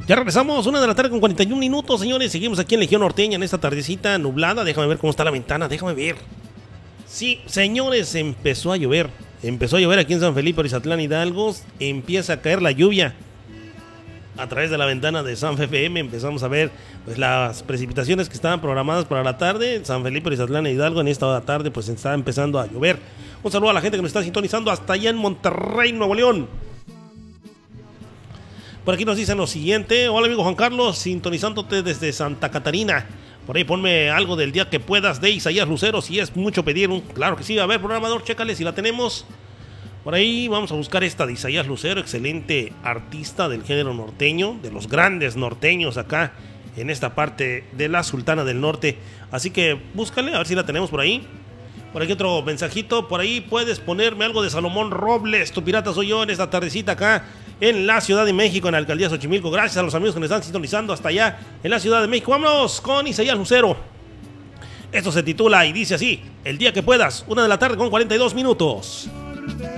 Ya regresamos, 1 de la tarde con 41 minutos, señores. Seguimos aquí en Legión Norteña en esta tardecita nublada. Déjame ver cómo está la ventana, déjame ver. Sí, señores, empezó a llover. Empezó a llover aquí en San Felipe, Orizatlán, Hidalgo. Empieza a caer la lluvia. A través de la ventana de San FM empezamos a ver pues las precipitaciones que estaban programadas para la tarde. San Felipe, Orizatlán, Hidalgo, en esta tarde pues está empezando a llover. Un saludo a la gente que nos está sintonizando hasta allá en Monterrey, Nuevo León. Por aquí nos dicen lo siguiente: hola amigo Juan Carlos, sintonizándote desde Santa Catarina. Por ahí ponme algo del Día que Puedas de Isaías Lucero, si es mucho pedir. Claro que sí, a ver, programador, chécale si la tenemos. Por ahí vamos a buscar esta de Isaías Lucero, excelente artista del género norteño, de los grandes norteños acá en esta parte de la Sultana del Norte. Así que búscale, a ver si la tenemos por ahí. Por aquí otro mensajito, por ahí puedes ponerme algo de Salomón Robles, tu pirata soy yo, en esta tardecita acá en la Ciudad de México, en la Alcaldía Xochimilco. Gracias a los amigos que nos están sintonizando hasta allá en la Ciudad de México. Vámonos con Isaías Lucero. Esto se titula y dice así: El Día que Puedas, 1 de la tarde con 42 minutos.